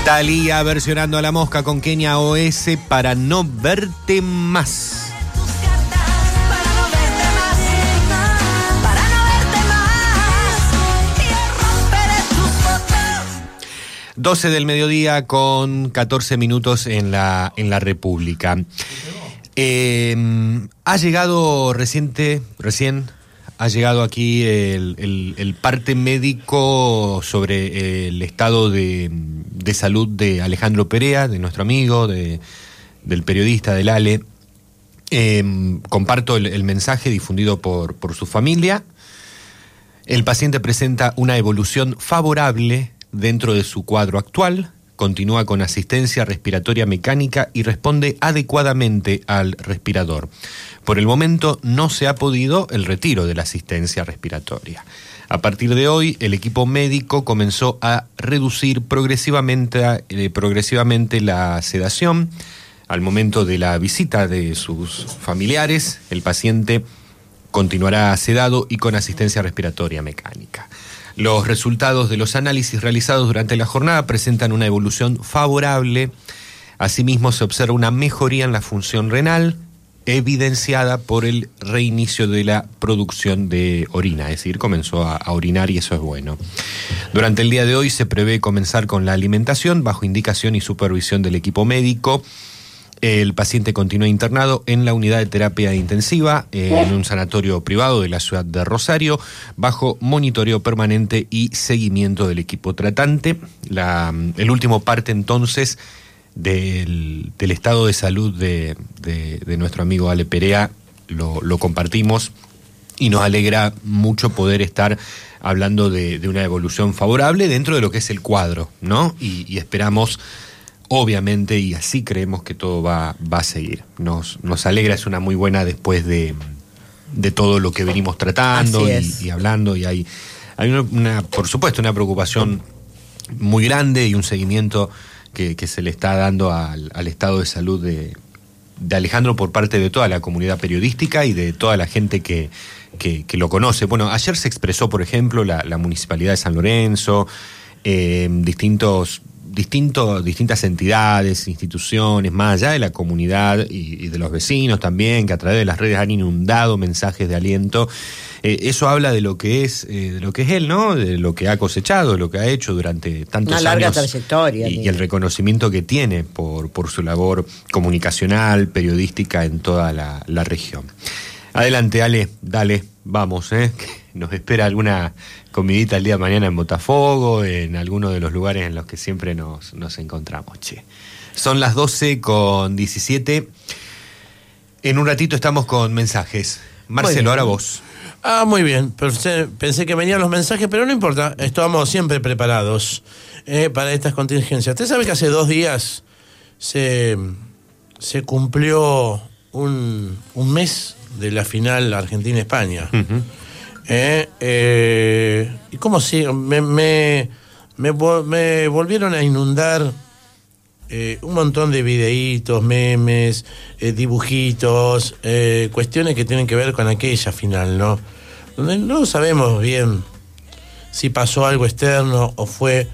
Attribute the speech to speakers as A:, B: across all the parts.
A: Thalía versionando a La Mosca con Kenia OS para No Verte Más. 12 del mediodía con 14 minutos en la República. Ha llegado recién ha llegado aquí el parte médico sobre el estado de salud de Alejandro Perea, de nuestro amigo, del periodista, del Ale. Comparto el mensaje difundido por su familia. El paciente presenta una evolución favorable dentro de su cuadro actual, continúa con asistencia respiratoria mecánica y responde adecuadamente al respirador. Por el momento no se ha podido el retiro de la asistencia respiratoria. A partir de hoy, el equipo médico comenzó a reducir progresivamente la sedación. Al momento de la visita de sus familiares, el paciente continuará sedado y con asistencia respiratoria mecánica. Los resultados de los análisis realizados durante la jornada presentan una evolución favorable. Asimismo, se observa una mejoría en la función renal, evidenciada por el reinicio de la producción de orina, es decir, comenzó a orinar y eso es bueno. Durante el día de hoy se prevé comenzar con la alimentación bajo indicación y supervisión del equipo médico. El paciente continúa internado en la unidad de terapia intensiva en un sanatorio privado de la ciudad de Rosario, bajo monitoreo permanente y seguimiento del equipo tratante. El último parte entonces del estado de salud de nuestro amigo Ale Perea lo compartimos y nos alegra mucho poder estar hablando de una evolución favorable dentro de lo que es el cuadro, ¿no? Y esperamos, obviamente, y así creemos que todo va a seguir. Nos alegra, es una muy buena después de todo lo que venimos tratando y hablando, y hay por supuesto, una preocupación muy grande y un seguimiento que se le está dando al estado de salud de Alejandro por parte de toda la comunidad periodística y de toda la gente que lo conoce. Bueno, ayer se expresó, por ejemplo, la Municipalidad de San Lorenzo, distintas entidades, instituciones, más allá de la comunidad y de los vecinos también, que a través de las redes han inundado mensajes de aliento. Eso habla de lo que es él, ¿no? De lo que ha cosechado, de lo que ha hecho durante tantos años. Una larga trayectoria. Y el reconocimiento que tiene por su labor comunicacional, periodística en toda la región. Adelante, Ale, dale, vamos, que nos espera alguna comidita el día de mañana en Botafogo, en alguno de los lugares en los que siempre nos encontramos, che. Son las 12:17. En un ratito estamos con mensajes. Marcelo, ahora vos.
B: Muy bien. Pensé que venían los mensajes, pero no importa. Estamos siempre preparados para estas contingencias. Usted sabe que hace 2 días se cumplió un mes de la final Argentina-España. Uh-huh. Y como si me volvieron a inundar un montón de videitos, memes, dibujitos, cuestiones que tienen que ver con aquella final, ¿no? Donde no sabemos bien si pasó algo externo o fue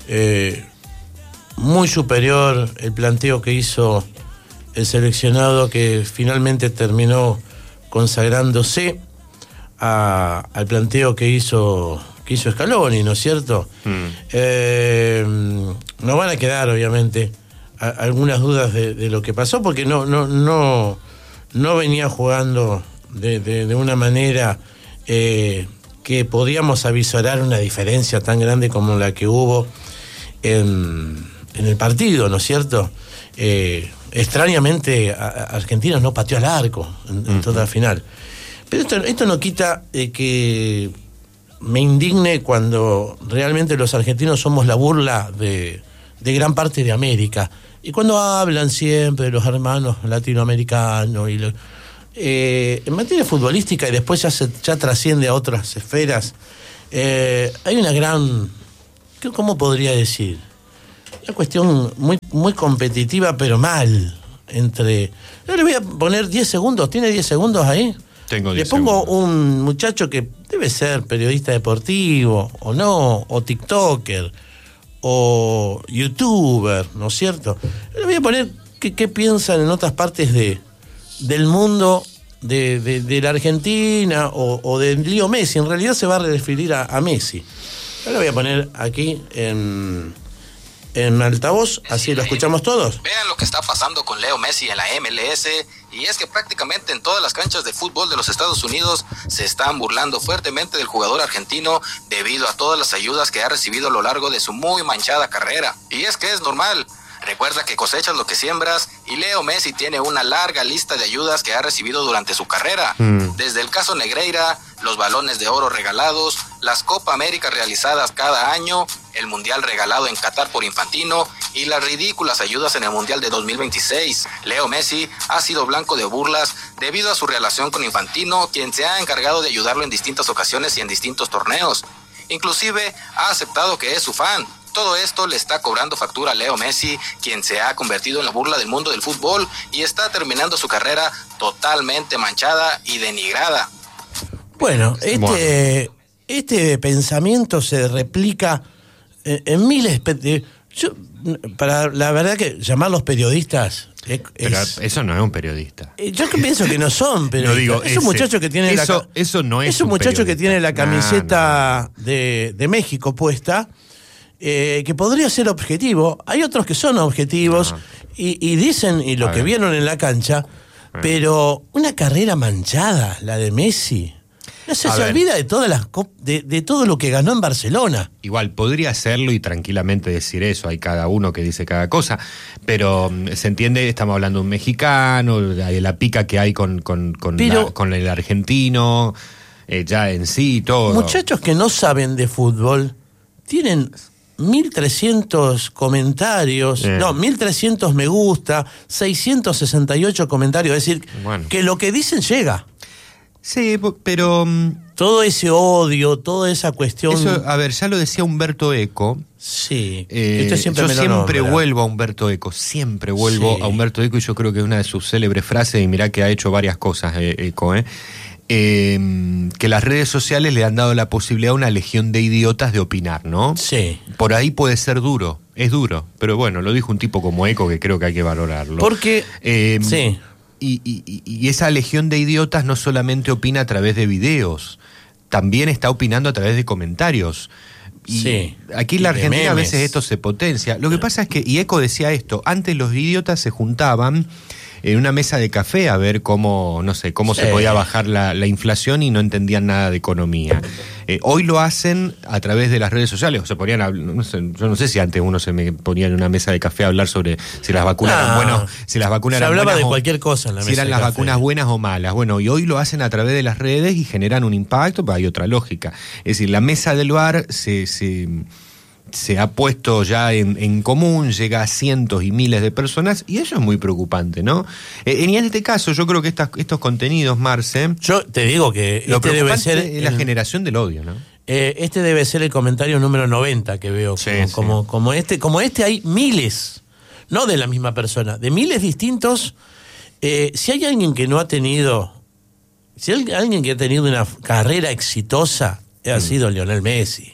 B: muy superior el planteo que hizo el seleccionado, que finalmente terminó consagrándose al planteo que hizo Scaloni, ¿no es cierto? Nos van a quedar, obviamente, algunas dudas de lo que pasó, porque no venía jugando de una manera que podíamos avisorar una diferencia tan grande como la que hubo en el partido, ¿no es cierto? Extrañamente, Argentina no pateó al arco en toda la final. Pero esto no quita que me indigne cuando realmente los argentinos somos la burla de gran parte de América. Y cuando hablan siempre de los hermanos latinoamericanos en materia futbolística, y después ya trasciende a otras esferas, hay una gran, ¿cómo podría decir? Una cuestión muy, muy competitiva, pero mal. Yo le voy a poner 10 segundos. ¿Tiene 10 segundos ahí?
A: Tengo 10
B: Le pongo
A: segundos.
B: Un muchacho que debe ser periodista deportivo, o no, o tiktoker, o youtuber, ¿no es cierto? Le voy a poner qué piensan en otras partes del mundo de la Argentina o de Leo Messi. En realidad se va a referir a Messi. Yo lo voy a poner aquí en altavoz, así lo escuchamos todos.
C: Vean lo que está pasando con Leo Messi en la MLS, y es que prácticamente en todas las canchas de fútbol de los Estados Unidos se están burlando fuertemente del jugador argentino debido a todas las ayudas que ha recibido a lo largo de su muy manchada carrera. Y es que es normal. Recuerda que cosechas lo que siembras, y Leo Messi tiene una larga lista de ayudas que ha recibido durante su carrera. Desde el caso Negreira, los balones de oro regalados, las Copa América realizadas cada año, el Mundial regalado en Qatar por Infantino y las ridículas ayudas en el Mundial de 2026. Leo Messi ha sido blanco de burlas debido a su relación con Infantino, quien se ha encargado de ayudarlo en distintas ocasiones y en distintos torneos. Inclusive ha aceptado que es su fan. Todo esto le está cobrando factura a Leo Messi, quien se ha convertido en la burla del mundo del fútbol y está terminando su carrera totalmente manchada y denigrada.
B: Bueno, este pensamiento se replica en miles de... Para la verdad que llamarlos periodistas...
A: Pero eso no es un periodista.
B: Yo que pienso que no son periodistas.
A: No digo,
B: es un muchacho que tiene
A: eso no es
B: un muchacho
A: periodista.
B: Que tiene la camiseta de México puesta, que podría ser objetivo. Hay otros que son objetivos y dicen y lo que vieron en la cancha, pero una carrera manchada, la de Messi. No se olvida de todas de todo lo que ganó en Barcelona.
A: Igual podría hacerlo y tranquilamente decir eso. Hay cada uno que dice cada cosa, pero se entiende. Estamos hablando de un mexicano, de la pica que hay con el argentino, ya en sí todo.
B: Muchachos que no saben de fútbol tienen 1.300 comentarios, 1.300 me gusta, 668 comentarios. Es decir, que lo que dicen llega.
A: Sí, pero...
B: todo ese odio, toda esa cuestión...
A: Eso, a ver, ya lo decía Humberto Eco.
B: Sí.
A: Yo siempre vuelvo a Humberto Eco, siempre vuelvo a Humberto Eco, y yo creo que es una de sus célebres frases, y mirá que ha hecho varias cosas Eco, que las redes sociales le han dado la posibilidad a una legión de idiotas de opinar, ¿no?
B: Sí.
A: Por ahí puede ser duro, es duro, pero bueno, lo dijo un tipo como Eco que creo que hay que valorarlo.
B: Porque... sí.
A: Y esa legión de idiotas no solamente opina a través de videos, también está opinando a través de comentarios. Y aquí en la Argentina a veces esto se potencia. Lo que pasa es que, y Eco decía esto, antes los idiotas se juntaban en una mesa de café a ver cómo se podía bajar la inflación, y no entendían nada de economía. Hoy lo hacen a través de las redes sociales. O se ponían yo no sé si antes uno se me ponía en una mesa de café a hablar sobre si las vacunas eran buenas, si las vacunas eran buenas. Se hablaba
B: de cualquier cosa en la mesa.
A: Si eran las vacunas buenas o malas. Bueno, y hoy lo hacen a través de las redes y generan un impacto, pero hay otra lógica. Es decir, la mesa del bar se ha puesto ya en común, llega a cientos y miles de personas, y eso es muy preocupante, ¿no? Y en este caso yo creo que estos contenidos, Marce...
B: Yo te digo que
A: lo este debe ser la generación del odio, ¿no?
B: Este debe ser el comentario número 90 que veo. Como este hay miles, no de la misma persona, de miles distintos. Si hay alguien que no ha tenido... Si hay alguien que ha tenido una carrera exitosa, ha sido Lionel Messi.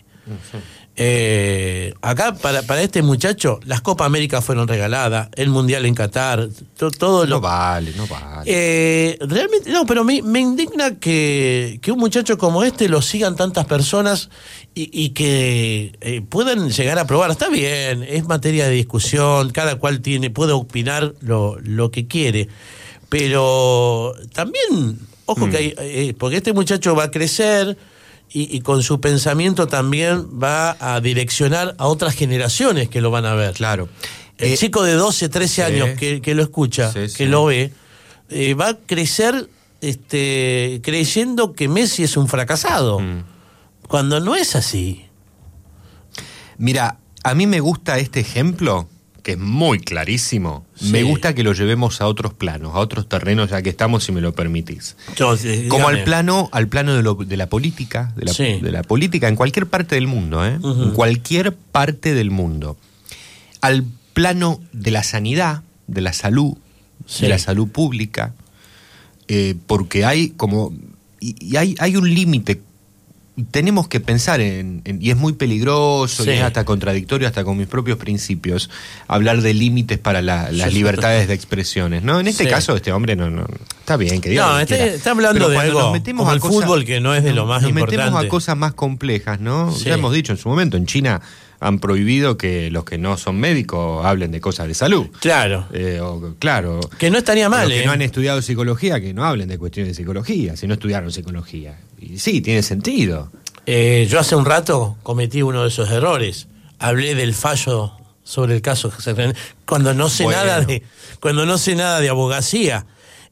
B: Acá para este muchacho las Copa América fueron regaladas, el Mundial en Qatar, todo lo...
A: No vale.
B: Realmente no, pero me indigna que un muchacho como este lo sigan tantas personas y que puedan llegar a probar. Está bien, es materia de discusión, cada cual puede opinar lo que quiere, pero también ojo que hay, porque este muchacho va a crecer y con su pensamiento también va a direccionar a otras generaciones que lo van a ver.
A: Claro.
B: El chico de 12, 13 años que lo escucha, que lo ve, va a crecer creyendo que Messi es un fracasado, cuando no es así.
A: Mira, a mí me gusta este ejemplo, que es muy clarísimo. Me gusta que lo llevemos a otros planos, a otros terrenos, ya que estamos, si me lo permitís. Como al plano de la política, de la política en cualquier parte del mundo, en cualquier parte del mundo. Al plano de la sanidad, de la salud, de la salud pública, porque hay hay un límite tenemos que pensar y es muy peligroso,
B: Sí.
A: y es hasta contradictorio, hasta con mis propios principios, hablar de límites para las libertades de expresiones, ¿no? En este
B: Sí.
A: caso, este hombre no está bien, que diga
B: No,
A: lo que quiera.
B: está hablando
A: Pero
B: de
A: cuando
B: algo
A: nos metemos
B: como
A: a
B: el
A: cosas-
B: fútbol, que no es de lo más
A: nos
B: importante.
A: metemos a cosas más complejas, ¿no?
B: Sí.
A: Ya hemos dicho en su momento, en China han prohibido que los que no son médicos hablen de cosas de salud.
B: Claro.
A: Claro.
B: Que no estaría mal,
A: Los que no han estudiado psicología, que no hablen de cuestiones de psicología, si no estudiaron psicología. Y sí, tiene sentido.
B: Yo hace un rato cometí uno de esos errores. Hablé del fallo sobre el caso cuando no sé
A: Bueno.
B: cuando no sé nada de abogacía.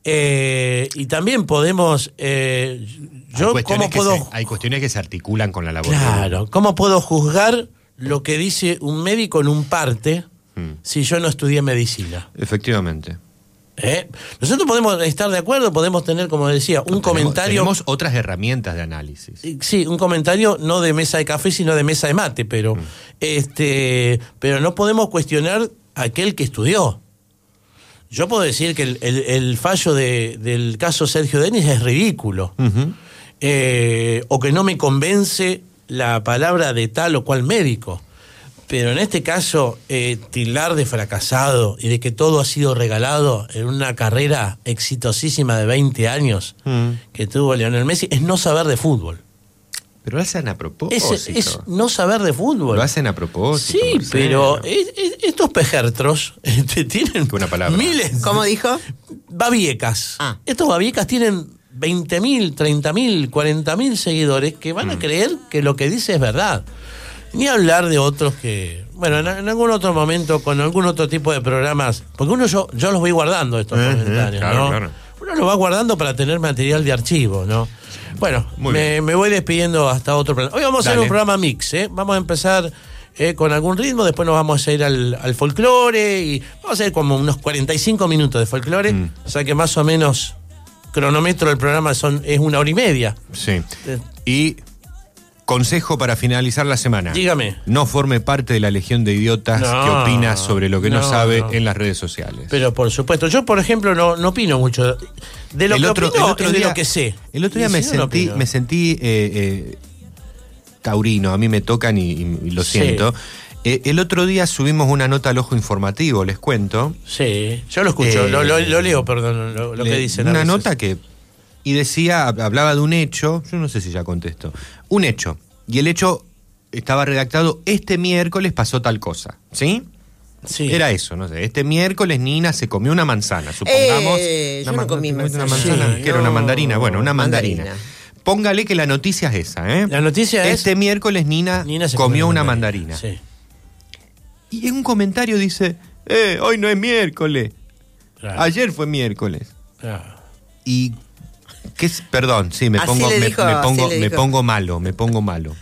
B: Y también podemos yo cómo puedo
A: Hay cuestiones que se articulan con la labor.
B: claro, cómo puedo juzgar lo que dice un médico en un parte si yo no estudié medicina.
A: Efectivamente.
B: Nosotros podemos estar de acuerdo, podemos tener, como decía, un comentario.
A: Tenemos otras herramientas de análisis.
B: Sí, un comentario no de mesa de café, sino de mesa de mate, pero pero no podemos cuestionar a aquel que estudió. Yo puedo decir que el fallo del caso Sergio Denis es ridículo.
A: Ujú.
B: O que no me convence la palabra de tal o cual médico. Pero en este caso, tildar de fracasado y de que todo ha sido regalado en una carrera exitosísima de 20 años que tuvo Lionel Messi es no saber de fútbol.
A: Pero lo hacen a propósito.
B: Es no saber de fútbol.
A: Lo hacen a propósito.
B: Sí,
A: Marcelo.
B: pero estos pejertros tienen
A: Qué buena palabra.
B: miles.
D: ¿Cómo dijo?
B: Babiecas.
D: Ah.
B: Estos babiecas tienen 20.000, 30.000, 40.000 seguidores que van a creer que lo que dice es verdad. Ni hablar de otros que... Bueno, en algún otro momento, con algún otro tipo de programas... Porque yo los voy guardando estos comentarios,
A: claro,
B: ¿no?
A: claro.
B: Uno los va guardando para tener material de archivo, ¿no? Bueno,
A: Muy bien.
B: me voy despidiendo hasta otro programa. Hoy vamos a hacer
A: Dale.
B: un programa mix, ¿eh? Vamos a empezar con algún ritmo, después nos vamos a ir al folclore y vamos a hacer como unos 45 minutos de folclore, o sea que más o menos cronómetro del programa es 1 hora y media.
A: Sí. Y consejo para finalizar la semana.
B: Dígame.
A: No forme parte de la legión de idiotas
B: No,
A: que opina sobre lo que no,
B: no,
A: sabe
B: no.
A: en las redes sociales.
B: Pero por supuesto, yo por ejemplo no opino mucho de lo que opino, es de lo que sé.
A: El otro día
B: Y
A: me
B: si no, no opino.
A: sentí taurino, a mí me tocan y lo
B: Sí.
A: siento. El otro día subimos una nota al Ojo Informativo, les cuento.
B: Sí, yo lo escucho, lo leo, perdón, lo que dicen. a
A: Una
B: veces.
A: nota que... Y decía, hablaba de un hecho, yo no sé si ya contesto, un hecho. Y el hecho estaba redactado, este miércoles pasó tal cosa, ¿sí?
B: Sí.
A: Era eso, no sé. Este miércoles Nina se comió una manzana, supongamos.
D: Yo no comí
A: una
D: manzana.
A: manzana,
B: Sí,
A: que era una
B: no.
A: mandarina. Bueno, una mandarina.
D: Mandarina.
A: Póngale que la noticia es esa, ¿eh?
B: La noticia es...
A: Este miércoles Nina
B: se
A: comió una mandarina.
B: Sí.
A: Y en un comentario dice, hoy no es miércoles.
B: Claro,
A: Ayer fue miércoles.
B: claro.
A: Y perdón, sí, me
D: Así
A: pongo,
D: le
A: me,
D: dijo,
A: me
D: así
A: pongo,
D: le
A: me
D: dijo.
A: pongo malo, me pongo malo.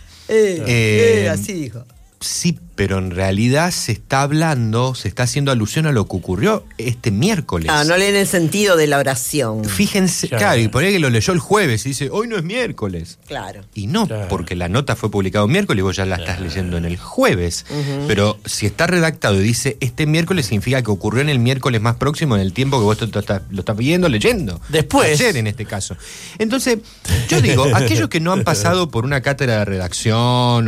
D: Así dijo.
A: Sí, pero en realidad se está haciendo alusión a lo que ocurrió este miércoles.
D: Ah, no leen el sentido de la oración.
A: Fíjense,
B: Claro.
A: claro, y por ahí que lo leyó el jueves y dice, hoy no es miércoles.
D: Claro.
A: Y no,
B: Claro.
A: porque la nota fue publicada un miércoles y vos ya la estás leyendo en el jueves. Pero si está redactado y dice este miércoles, significa que ocurrió en el miércoles más próximo, en el tiempo que vos lo estás viendo, leyendo.
B: Después.
A: Ayer en este caso. Entonces, yo digo, aquellos que no han pasado por una cátedra de redacción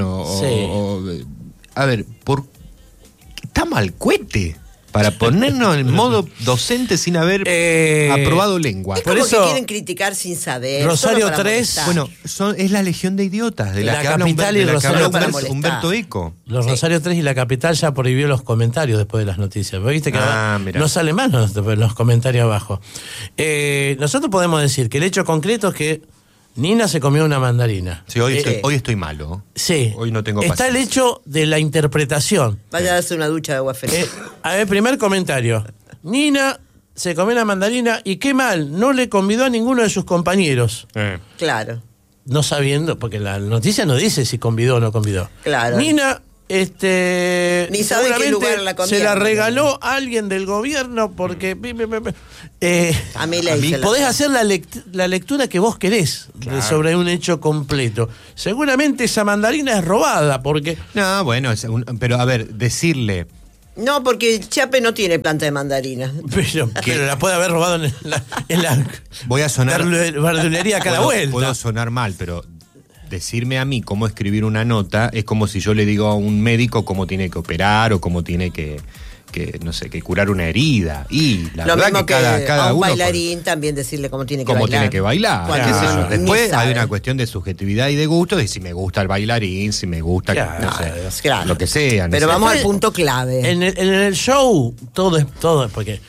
A: a ver, está mal cohete para ponernos en modo docente sin haber aprobado lengua.
D: Es
B: Por
D: como
B: eso,
D: que quieren criticar sin saber.
B: Rosario
D: solo para
B: 3,
D: molestar.
A: Bueno, es la legión de idiotas de la,
B: La
A: que habla,
B: Capital y
A: de la que
B: Rosario
A: habla
D: para
A: Humberto,
D: molestar.
A: Humberto Eco.
B: los Rosario 3 y la Capital ya prohibió los comentarios después de las noticias. ¿Vos viste que
A: Mirá.
B: no sale más los comentarios abajo? Nosotros podemos decir que el hecho concreto es que Nina se comió una mandarina.
A: Sí, hoy estoy malo.
B: Sí.
A: Hoy no tengo
B: Está el
A: paciencia.
B: hecho de la interpretación.
D: Vaya a darse una ducha de agua fría.
B: A ver, primer comentario. Nina se comió una mandarina y qué mal, no le convidó a ninguno de sus compañeros.
D: Claro.
B: No sabiendo, porque la noticia no dice si convidó o no convidó.
D: Claro.
B: Nina,
D: Ni sabe en qué
B: seguramente
D: lugar la comieron.
B: se la regaló a alguien del gobierno porque...
D: A mí le hice la-
B: podés hacer la lectura que vos querés sobre un hecho completo. Seguramente esa mandarina es robada porque...
A: No, bueno, pero a ver, decirle...
D: No, porque Chape no tiene planta de mandarina.
B: Pero la puede haber robado en la
A: Voy a sonar...
B: verdulería cada vuelta.
A: Puedo sonar mal, pero decirme a mí cómo escribir una nota es como si yo le digo a un médico cómo tiene que operar o cómo tiene que no sé, que curar una herida. Y la
D: Lo
A: verdad
D: mismo
A: que cada
D: a un
A: uno
D: bailarín también decirle cómo tiene que
A: cómo
D: bailar.
A: tiene que bailar.
D: Cuando
A: Qué sé yo.
D: ni
A: Después
D: sabe.
A: hay una cuestión de subjetividad y de gusto, de si me gusta el bailarín, si me gusta no sé,
D: claro.
A: lo que sea. no
D: Pero
A: sé.
D: vamos al punto clave.
B: En el show, todo es porque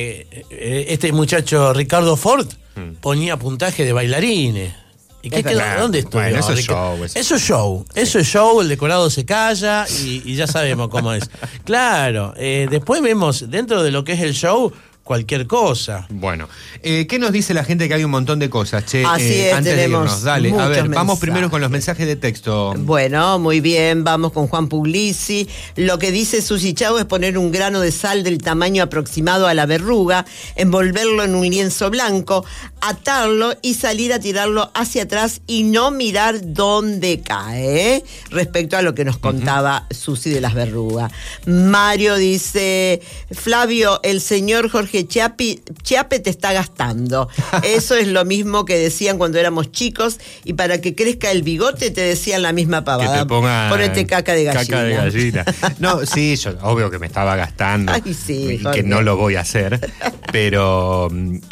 B: este muchacho Ricardo Ford ponía puntaje de bailarines. ¿Y qué quedó?
A: verdad.
B: ¿Dónde estuvo?
A: Bueno, eso es show.
B: Eso es show, el decorado se calla y ya sabemos cómo es. Claro, después vemos dentro de lo que es el show cualquier cosa.
A: Bueno, ¿qué nos dice la gente? Que hay un montón de cosas, che.
D: Así es,
A: antes de
D: tenemos
A: irnos, dale, a ver,
D: muchos
A: vamos
D: mensajes.
A: primero con los mensajes de texto.
D: Bueno, muy bien, vamos con Juan Puglisi. Lo que dice Susi Chau es poner un grano de sal del tamaño aproximado a la verruga, envolverlo en un lienzo blanco, atarlo y salir a tirarlo hacia atrás y no mirar dónde cae, ¿eh? Respecto a lo que nos contaba Susi de las verrugas. Mario dice, Flavio, el señor Jorge Chiape te está gastando. Eso es lo mismo que decían cuando éramos chicos y para que crezca el bigote te decían la misma pavada.
A: Que te ponga
D: ponete caca de gallina.
A: Caca de gallina. No, sí, yo obvio que me estaba gastando.
D: Ay, sí,
A: y
D: Jorge.
A: que no lo voy a hacer. Pero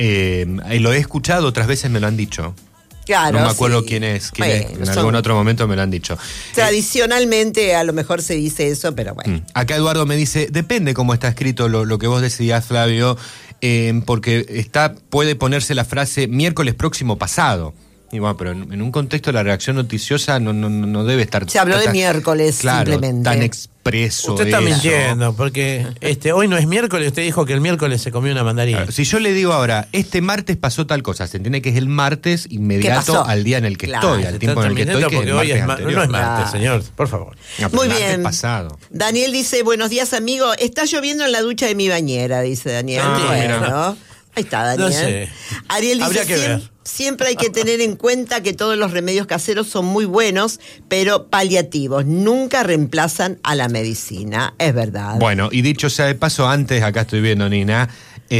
A: lo he escuchado, otras veces me lo han dicho.
D: Claro,
A: no me acuerdo
D: sí.
A: quién es.
D: Bueno,
A: En
D: son-
A: algún otro momento me lo han dicho.
D: Tradicionalmente a lo mejor se dice eso, pero bueno.
A: Acá Eduardo me dice, depende cómo está escrito lo que vos decías, Flavio, porque puede ponerse la frase miércoles próximo pasado. Y bueno, pero en un contexto de la redacción noticiosa no debe estar...
D: Se habló de
A: tan-
D: miércoles,
A: claro,
D: simplemente.
A: tan expreso.
B: Usted está
A: eso.
B: mintiendo, porque hoy no es miércoles, usted dijo que el miércoles se comió una mandarina.
A: Claro, si yo le digo ahora, este martes pasó tal cosa, se entiende que es el martes inmediato
D: pasó?
A: al día en el que
D: Claro.
A: estoy, al tiempo en el que estoy, que es
B: porque
A: el
B: hoy
A: martes
B: no
A: anterior.
B: es martes,
D: Claro.
B: señor, por favor.
A: No, pero
D: Muy
A: el martes
D: bien.
A: pasado.
D: Daniel dice, buenos días, amigo. Está lloviendo en la ducha de mi bañera, dice Daniel.
B: Mentira.
D: Bueno, ahí está, Daniel.
B: No sé.
D: Ariel dice,
B: Habría que ver.
D: Siempre hay que tener en cuenta que todos los remedios caseros son muy buenos, pero paliativos. Nunca reemplazan a la medicina. Es verdad.
A: Bueno, y dicho sea de paso, antes, acá estoy viendo, Nina,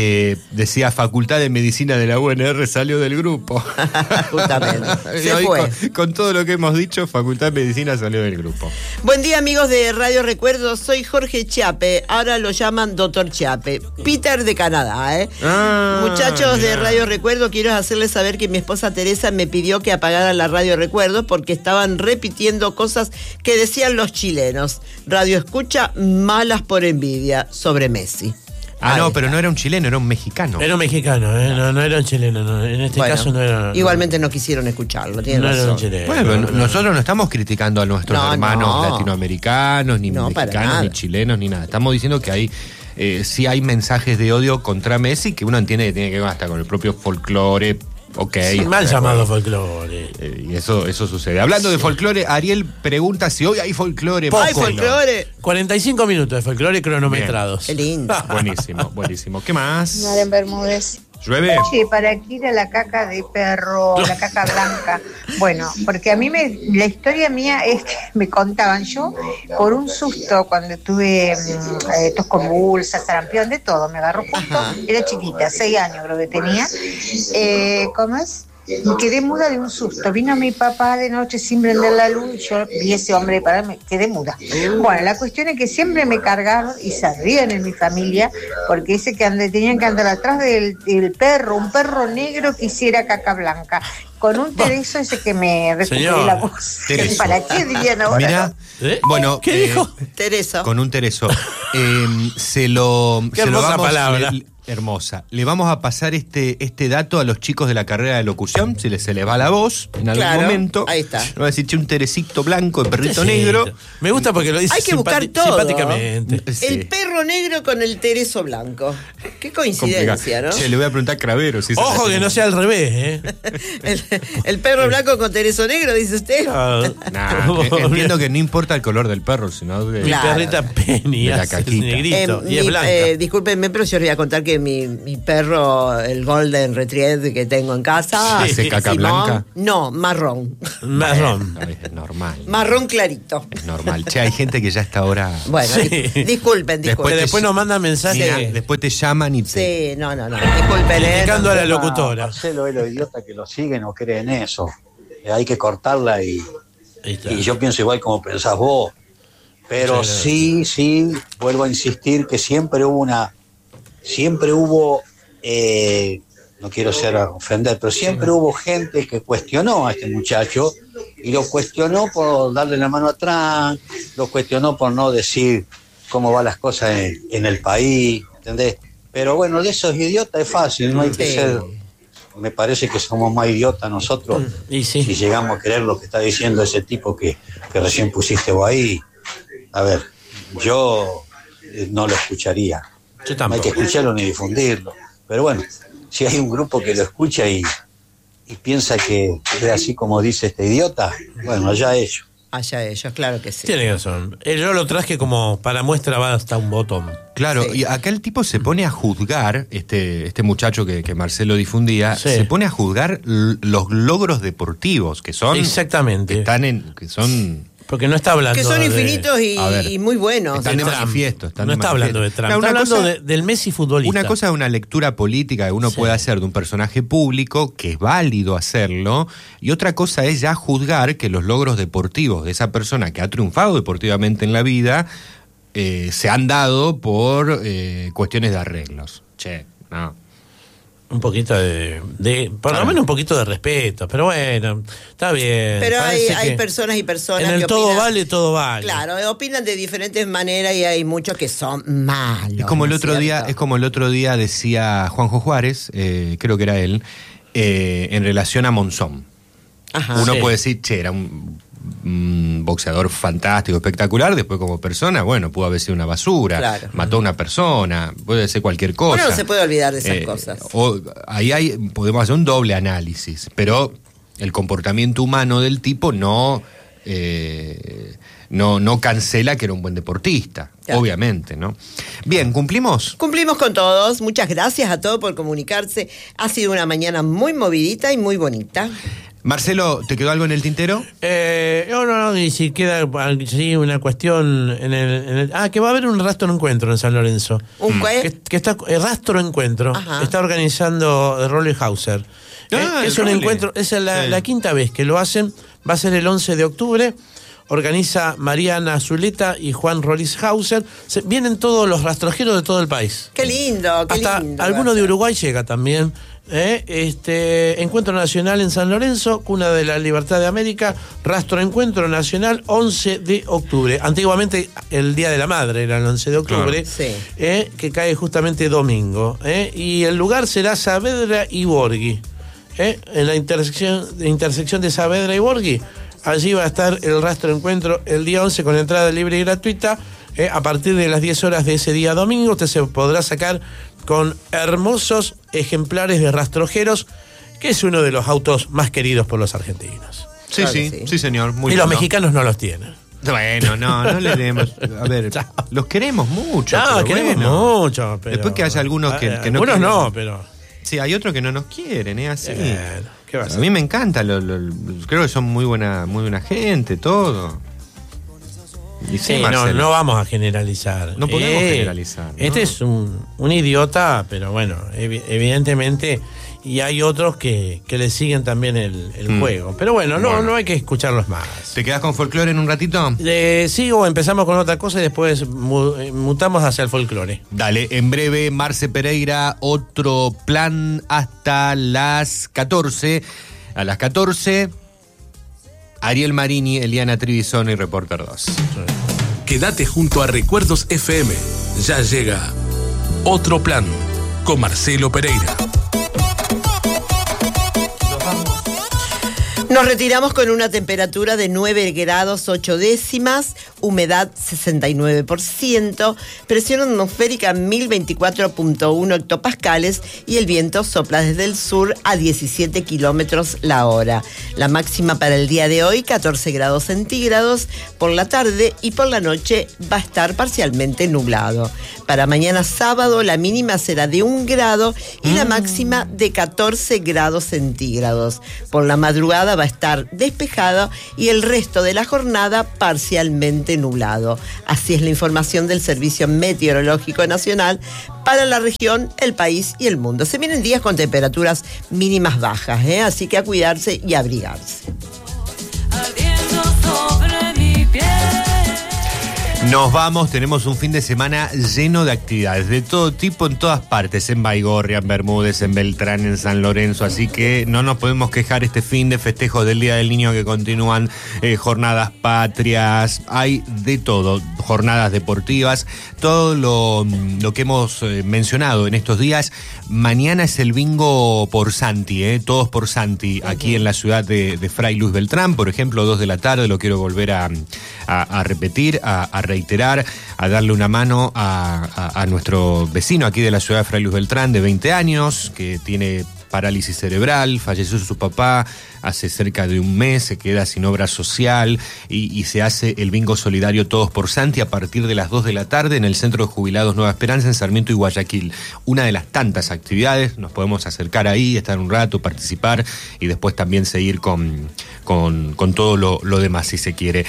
A: decía Facultad de Medicina de la UNR salió del grupo.
D: Justamente.
A: Y
D: Se
A: hoy
D: fue.
A: con todo lo que hemos dicho, Facultad de Medicina salió del grupo.
D: Buen día, amigos de Radio Recuerdos. Soy Jorge Chiape. Ahora lo llaman Doctor Chiape. Peter de Canadá, ¿eh? Muchachos de
A: mirá.
D: Radio Recuerdo, quiero hacerles saber que mi esposa Teresa me pidió que apagara la Radio Recuerdos porque estaban repitiendo cosas que decían los chilenos. Radio Escucha, malas por envidia, sobre Messi. Ahí
A: No,
D: está.
A: pero no era un chileno, era un mexicano.
B: Era un mexicano, no era un chileno. No. En este
D: Bueno,
B: caso no era.
D: igualmente no quisieron escucharlo, tienen
B: no era un
D: razón.
B: chileno.
A: Bueno, nosotros no estamos criticando a nuestros
D: No,
A: hermanos
D: no.
A: latinoamericanos, ni
D: No, para
A: mexicanos,
D: nada.
A: ni chilenos, ni nada. Estamos diciendo que hay sí hay mensajes de odio contra Messi que uno entiende que tiene que ver hasta con el propio folclore. Ok.
B: Sí, mal llamado folclore.
A: Y eso sucede. Hablando de folclore, Ariel pregunta si hoy hay folclore.
D: ¡Ay,
A: Poco,
D: folclore!
B: 45 minutos de folclore cronometrados.
D: Qué lindo.
A: ¿no? Buenísimo, buenísimo. ¿Qué más?
E: Maren Bermúdez.
A: ¿Llueve?
E: Oye, ¿para qué ir a la caca de perro, la caca blanca? Bueno, porque a mí la historia mía es que me contaban yo, por un susto cuando tuve tos convulsa, sarampión, de todo, me agarró justo, era chiquita, 6 años creo que tenía. ¿Cómo es? Me quedé muda de un susto. Vino mi papá de noche sin prender la luz y yo vi ese hombre pararme, quedé muda. Bueno, la cuestión es que siempre me cargaron y se rían en mi familia porque ese que tenían que andar atrás del perro, un perro negro que hiciera caca blanca. Con un tereso ese que me recuperé
B: Señor,
E: la voz.
A: tereso.
E: ¿Para qué dirían ahora?
A: Mira, bueno,
B: ¿Qué dijo?
D: Teresa.
A: con un tereso. Se lo
B: hermosa
A: vamos,
B: palabra.
A: hermosa. Le vamos a pasar este dato a los chicos de la carrera de locución, si se les va la voz en algún
D: Claro,
A: momento.
D: ahí está.
A: Va a decir, che, un terecito blanco, el perrito
B: Sí,
A: negro.
B: Me gusta porque lo dice
D: Hay que buscar todo.
B: simpáticamente.
A: Sí.
D: El perro negro con el tereso blanco. Qué coincidencia,
A: Complicado.
D: ¿no?
A: Che, le voy a preguntar a Cravero si
B: Ojo que no sea al revés, ¿eh?
D: el perro blanco con tereso negro, dice usted.
A: Entiendo que no importa el color del perro, sino de,
B: Mi
D: Claro.
B: perrita Penny
A: De la
B: es
A: caquita.
B: negrito y es blanca.
D: Discúlpenme, pero yo les voy a contar que mi perro, el Golden Retriever que tengo en casa.
A: Sí. ¿Hace caca
D: Simón,
A: blanca?
D: No, marrón.
B: Marrón.
A: Ay, es normal.
D: Marrón clarito.
A: Es normal. Che, hay gente que ya está ahora.
D: Bueno,
B: Sí.
D: disculpen.
B: Que
A: Después
B: después nos mandan mensajes
A: Mira, después te llaman y te.
D: Sí, no. Disculpen.
B: criticando a la
D: no.
B: locutora.
F: Marcelo es lo idiota que lo siguen o creen eso. hay que cortarla y yo pienso igual como pensás vos. Pero sí, vuelvo a insistir que siempre hubo no quiero ofender, pero siempre hubo gente que cuestionó a este muchacho, y lo cuestionó por darle la mano atrás, lo cuestionó por no decir cómo van las cosas en el país, ¿entendés? Pero bueno, de esos idiotas es fácil, no hay que ser... Me parece que somos más idiotas nosotros si llegamos a creer lo que está diciendo ese tipo que recién pusiste vos ahí. A ver, yo no lo escucharía. No hay que escucharlo ni difundirlo. Pero bueno, si hay un grupo que lo escucha y piensa que es así como dice este idiota, bueno, allá ellos.
D: Allá ellos, claro que sí.
B: Tiene razón. Yo lo traje como para muestra va hasta un botón.
A: Claro, y acá el tipo se pone a juzgar, este muchacho que Marcelo difundía, se pone a juzgar los logros deportivos que son...
B: Exactamente.
A: Que son...
B: Porque no está hablando
D: que son infinitos y muy buenos.
A: Están de manifiesto.
B: No está hablando de Trump. Está hablando del Messi futbolista.
A: Una cosa es una lectura política que uno puede hacer de un personaje público, que es válido hacerlo, y otra cosa es ya juzgar que los logros deportivos de esa persona que ha triunfado deportivamente en la vida se han dado por cuestiones de arreglos. No.
B: Un poquito por lo menos un poquito de respeto, pero bueno, está bien.
D: Pero hay personas y personas
B: en el
D: que
B: todo
D: opinan,
B: vale, todo vale.
D: Claro, opinan de diferentes maneras y hay muchos que son malos.
A: Es como el otro día decía Juanjo Juárez, creo que era él, en relación a Monzón.
D: Ajá,
A: uno puede decir, era un boxeador fantástico, espectacular, después como persona, bueno, pudo haber sido una basura, mató a una persona, puede ser cualquier cosa.
D: Uno no se puede olvidar de esas cosas.
A: Ahí podemos hacer un doble análisis, pero el comportamiento humano del tipo no cancela que era un buen deportista, obviamente, ¿no? Bien, ¿cumplimos?
D: Cumplimos con todos. Muchas gracias a todos por comunicarse. Ha sido una mañana muy movidita y muy bonita.
A: Marcelo, ¿te quedó algo en el tintero?
B: No, y si queda una cuestión que va a haber un rastro encuentro en San Lorenzo.
D: ¿Un qué?
B: Que está rastro encuentro.
D: Ajá.
B: Está organizando Rolly Hauser. Es un encuentro, es la quinta vez que lo hacen, va a ser el 11 de octubre. Organiza Mariana Zuleta y Juan Rollis Hauser. Vienen todos los rastrojeros de todo el país.
D: Qué lindo,
B: Hasta alguno de Uruguay llega también. Encuentro Nacional en San Lorenzo, cuna de la Libertad de América, Rastro Encuentro Nacional, 11 de octubre. Antiguamente el Día de la Madre era el 11 de octubre, que cae justamente domingo. Y el lugar será Saavedra y Borghi. En la intersección de Saavedra y Borghi. Allí va a estar el Rastro Encuentro el día 11 con entrada libre y gratuita. A partir de las 10 horas de ese día domingo, usted se podrá sacar con hermosos ejemplares de rastrojeros, que es uno de los autos más queridos por los argentinos.
A: Sí, señor. Muy
B: y los mexicanos no los tienen.
A: Bueno, no le demos. A ver, los queremos mucho.
B: Queremos mucho. Pero
A: después que haya algunos que no
B: algunos
A: quieren.
B: No, pero...
A: Sí, hay otros que no nos quieren, es así.
B: ¿Qué va a ser?
A: A mí me encanta, creo que son muy buena gente, todo. Y
B: no vamos a generalizar.
A: No podemos generalizar.
B: Este es un idiota, pero bueno, evidentemente, y hay otros que le siguen también el juego. Pero bueno, no hay que escucharlos más.
A: ¿Te quedás con folclore en un ratito?
B: Sí, o empezamos con otra cosa y después mutamos hacia el folclore.
A: Dale, en breve, Marce Pereira, otro plan hasta las 14. A las 14, Ariel Marini, Eliana Trivison y Reporter 2.
G: Quédate junto a Recuerdos FM. Ya llega Otro Plan con Marcelo Pereira.
D: Nos retiramos con una temperatura de 9 grados 8 décimas, humedad 69%, presión atmosférica 1024.1 hectopascales y el viento sopla desde el sur a 17 kilómetros la hora. La máxima para el día de hoy, 14 grados centígrados, por la tarde y por la noche va a estar parcialmente nublado. Para mañana sábado la mínima será de 1 grado y la máxima de 14 grados centígrados. Por la madrugada va a estar despejado y el resto de la jornada parcialmente nublado. Así es la información del Servicio Meteorológico Nacional para la región, el país y el mundo. Se vienen días con temperaturas mínimas bajas, así que a cuidarse y abrigarse.
A: Nos vamos, tenemos un fin de semana lleno de actividades de todo tipo en todas partes, en Baigorria, en Bermúdez, en Beltrán, en San Lorenzo, así que no nos podemos quejar este fin de festejos del Día del Niño que continúan, jornadas patrias, hay de todo, jornadas deportivas, todo lo que hemos mencionado en estos días. Mañana es el bingo por Santi, todos por Santi, aquí en la ciudad de Fray Luis Beltrán, por ejemplo, 2 de la tarde, lo quiero volver a repetir, a reiterar, a darle una mano a nuestro vecino aquí de la ciudad de Fray Luis Beltrán, de 20 años, que tiene parálisis cerebral, falleció su papá hace cerca de un mes, se queda sin obra social y se hace el bingo solidario Todos por Santi a partir de las 2 de la tarde en el Centro de Jubilados Nueva Esperanza en Sarmiento y Guayaquil. Una de las tantas actividades, nos podemos acercar ahí, estar un rato, participar y después también seguir con todo lo demás si se quiere.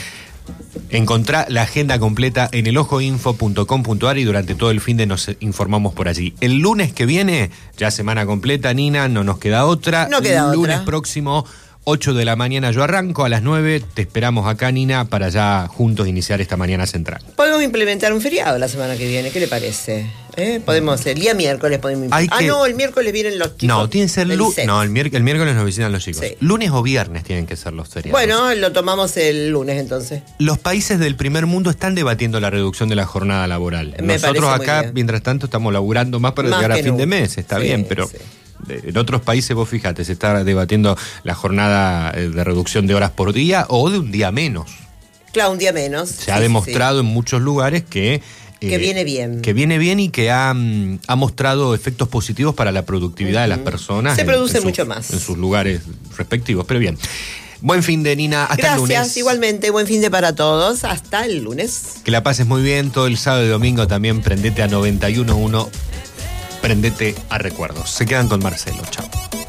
A: Encontrá la agenda completa en elojoinfo.com.ar y durante todo el fin de nos informamos por allí. El lunes que viene, ya semana completa, Nina, no nos queda otra.
D: No queda
A: lunes
D: otra.
A: Próximo, 8 de la mañana yo arranco, a las 9 te esperamos acá, Nina, para ya juntos iniciar esta mañana central.
D: Podemos implementar un feriado la semana que viene, ¿qué le parece? Podemos, el día miércoles podemos implementar. No, el miércoles vienen los chicos.
A: No, tiene que ser
D: lunes.
A: No, el miércoles nos visitan los chicos.
D: Sí.
A: Lunes o viernes tienen que ser los feriados.
D: Bueno, lo tomamos el lunes entonces.
A: Los países del primer mundo están debatiendo la reducción de la jornada laboral. Nosotros acá, mientras tanto, estamos laburando más para llegar a fin de mes. Está bien, pero... Sí. En otros países, vos fíjate, se está debatiendo la jornada de reducción de horas por día o de un día menos.
D: Claro, un día menos.
A: Se ha demostrado en muchos lugares que
D: viene bien.
A: Que viene bien y que ha mostrado efectos positivos para la productividad de las personas.
D: Se produce mucho más.
A: En sus lugares respectivos, pero bien. Buen fin de, Nina, hasta el lunes.
D: Gracias, igualmente, buen fin de para todos, hasta el lunes.
A: Que la pases muy bien, todo el sábado y domingo también prendete a 91.1. Prendete a Recuerdos. Se quedan con Marcelo. Chao.